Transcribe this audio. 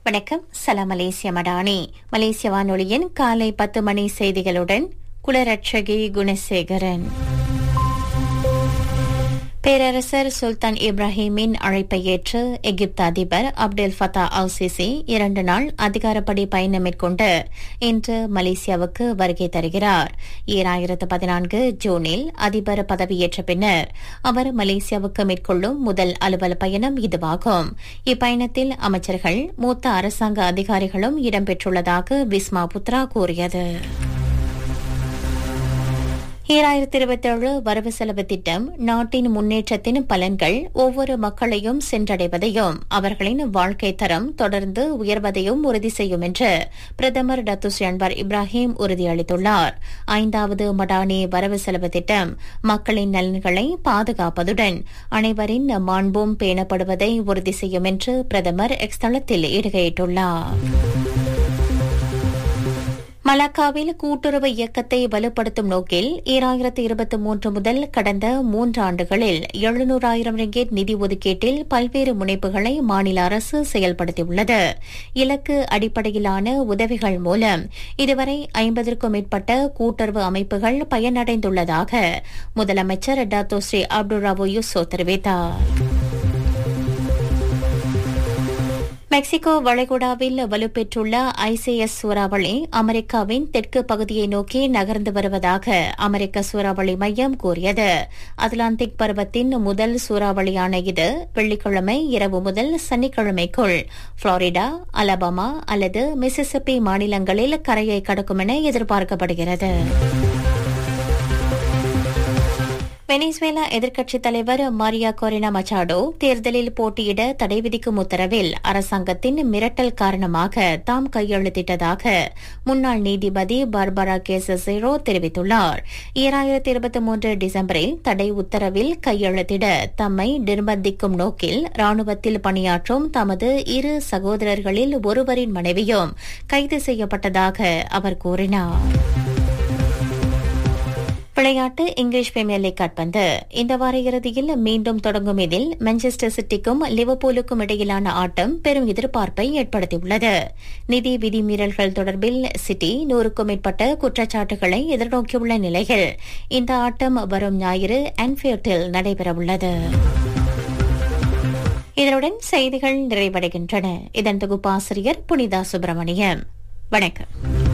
வணக்கம். சலாம் மலேசிய மடானி. மலேசிய வானொலியின் காலை 10 மணி செய்திகளுடன் குலரட்சகி குணசேகரன். பேரரசர் சுல்தான் இப்ராஹிமின் அழைப்பை ஏற்று எகிப்து அதிபர் அப்டெல் ஃபத்தா அல் சிசி 2 நாள் அதிகாரப்படி பயணம் மேற்கொண்டு இன்று மலேசியாவுக்கு வருகை தருகிறார். 2014 ஜூனில் அதிபர் பதவியேற்ற பின்னர் அவர் மலேசியாவுக்கு மேற்கொள்ளும் முதல் அலுவல் பயணம் இதுவாகும். இப்பயணத்தில் அமைச்சர்கள், மூத்த அரசாங்க அதிகாரிகளும் இடம்பெற்றுள்ளதாக விஸ்மா புத்ரா கூறியது. 2027 வரவு செலவு திட்டம் நாட்டின் முன்னேற்றத்தின் பலன்கள் ஒவ்வொரு மக்களையும் சென்றடைவதையும் அவர்களின் வாழ்க்கை தரம் தொடர்ந்து உயர்வதையும் உறுதி செய்யும் என்று பிரதமர் டத்துஸ்ரீ அன்வார் இப்ராஹிம் உறுதியளித்துள்ளார். 5வது மடானி வரவு செலவு திட்டம் மக்களின் நலன்களை பாதுகாப்பதுடன் அனைவரின் மாண்பும் பேணப்படுவதை உறுதி செய்யும் என்று பிரதமர் எக்ஸ் தளத்தில் இடுகையிட்டுள்ளார். மலாக்காவில் கூட்டுறவு இயக்கத்தை வலுப்படுத்தும் நோக்கில் 2023 முதல் கடந்த 3 ஆண்டுகளில் 700,000 ரிங்கெட் நிதி ஒதுக்கீட்டில் பல்வேறு முனைப்புகளை மாநில அரசு செயல்படுத்தியுள்ளது. இலக்கு அடிப்படையிலான உதவிகள் மூலம் இதுவரை 50க்கும் மேற்பட்ட கூட்டுறவு அமைப்புகள் பயனடைந்துள்ளதாக முதலமைச்சர் டத்தோஸ்ரீ அப்துல் ராவோ யூசோ தெரிவித்தார். மெக்சிகோ வளைகுடாவில் வலுப்பெற்றுள்ள ஐசிஎஸ் சூறாவளி அமெரிக்காவின் தெற்கு பகுதியை நோக்கி நகர்ந்து வருவதாக அமெரிக்க சூறாவளி மையம் கூறியது. அட்லாந்திக் பருவத்தின் முதல் சூறாவளியான இது வெள்ளிக்கிழமை இரவு முதல் சனிக்கிழமைக்குள் புளோரிடா, அலபாமா அல்லது மிசிசிப்பி மாநிலங்களில் கரையை கடக்கும் என எதிர்பார்க்கப்படுகிறது. வெனிசுவேலா எதிர்க்கட்சித் தலைவர் மாரியா கொரினா மச்சாடோ தேர்தலில் போட்டியிட தடை விதிக்கும் உத்தரவில் அரசாங்கத்தின் மிரட்டல் காரணமாக தாம் கையெழுத்திட்டதாக முன்னாள் நீதிபதி பார்பரா கேசஸேரோ தெரிவித்துள்ளார். 2023 டிசம்பரில் தடை உத்தரவில் கையெழுத்திட தம்மை நிர்பந்திக்கும் நோக்கில் ராணுவத்தில் பணியாற்றும் தமது 2 சகோதரர்களில் ஒருவரின் மனைவியும் கைது செய்யப்பட்டதாக அவர் கூறினார். விளையாட்டு. இங்கிலீஷ் பிரீமியர் லீக் கால்பந்து இந்த வார இறுதியில் மீண்டும் தொடங்கும். இதில் மான்செஸ்டர் சிட்டிக்கும் லிவர்பூலுக்கும் இடையிலான ஆட்டம் பெரும் எதிர்பார்ப்பை ஏற்படுத்தியுள்ளது. நிதி விதிமீறல்கள் தொடர்பில் சிட்டி 100க்கும் மேற்பட்ட குற்றச்சாட்டுகளை எதிர்நோக்கியுள்ள நிலையில் இந்த ஆட்டம் வரும் ஞாயிறு ஆன்ஃபீல்டில் நடைபெறவுள்ளது. இதனுடன் செய்திகள் நிறைவடைகின்றன. இதன் தொகுப்பாசிரியர் புனிதா சுப்பிரமணியம். வணக்கம்.